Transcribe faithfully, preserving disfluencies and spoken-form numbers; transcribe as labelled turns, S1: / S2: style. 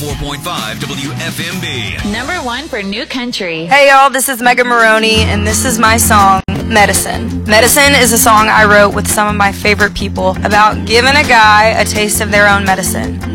S1: four point five W F M B.
S2: Number one for New Country.
S3: Hey y'all, this is Megan Maroney, and this is my song, Medicine. Medicine is a song I wrote with some of my favorite people about giving a guy a taste of their own medicine.